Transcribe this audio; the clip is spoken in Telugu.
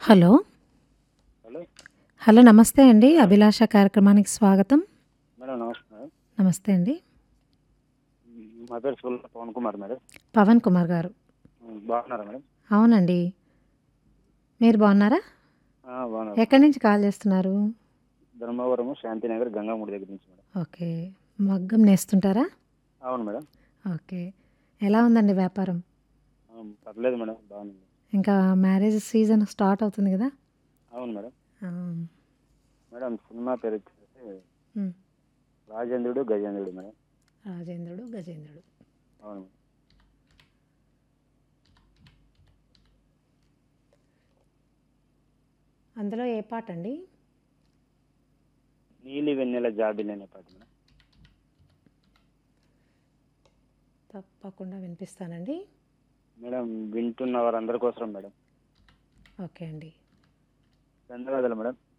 హలో. హలో. హలో. నమస్తే అండి. అభిలాష కార్యక్రమానికి స్వాగతం. మేడం నమస్తే మేడం. నమస్తే అండి. మా పేరు సుల్ల పవన్ కుమార్ మేడం. పవన్ కుమార్ గారు. బాగున్నారా మేడం? అవునండి. మీరు బాగున్నారా? బాగున్నారు. ఎక్కడి నుంచి కాల్ చేస్తున్నారు? ధర్మవరం శాంతినగర్ గంగామూడి దగ్గర నుంచి మేడం. ఓకే. మగ్గం నేస్తుంటారా? అవును మేడం. ఓకే. ఎలా ఉందండి వ్యాపారం? పర్లేదు మేడం, బాగుంది. ఇంకా మ్యారేజ్ సీజన్ స్టార్ట్ అవుతుంది కదా? అవును మేడం. ఆ, మేడం సినిమా పేరు వచ్చేసి ఉమ్. రాజేంద్రుడు గజేంద్రుడు మేడం. రాజేంద్రుడు గజేంద్రుడు. అవును మేడం. అందులో ఏ పాట అండి? నీలి వెన్నెల జాబిలి అనే పాట మేడం. తప్పకుండా వినిపిస్తానండి. మేడం వింటున్న వారందరి కోసం మేడం. ఓకే అండి. ధన్యవాదాలు మేడం.